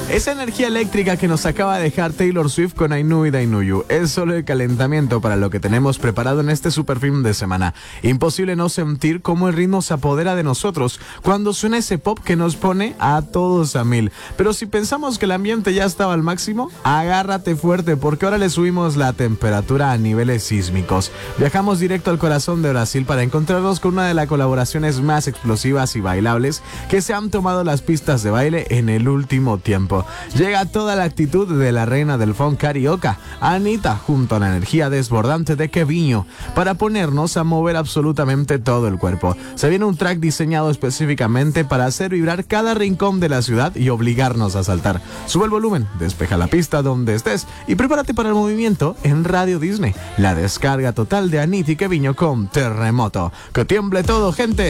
Esa energía eléctrica que nos acaba de dejar Taylor Swift con I Knew It, I Knew You es solo el calentamiento para lo que tenemos preparado en este super fin de semana. Imposible no sentir cómo el ritmo se apodera de nosotros cuando suena ese pop que nos pone a todos a mil. Pero si pensamos que el ambiente ya estaba al máximo, agárrate fuerte porque ahora le subimos la temperatura a niveles sísmicos. Viajamos directo al corazón de Brasil para encontrarnos con una de las colaboraciones más explosivas y bailables que se han tomado las pistas de baile en el último tiempo. Llega toda la actitud de la reina del funk carioca, Anitta, junto a la energía desbordante de Kevinho, para ponernos a mover absolutamente todo el cuerpo. Se viene un track diseñado específicamente para hacer vibrar cada rincón de la ciudad y obligarnos a saltar. Sube el volumen, despeja la pista donde estés y prepárate para el movimiento en Radio Disney. La descarga total de Anitta y Kevinho con Terremoto. Que tiemble todo, gente.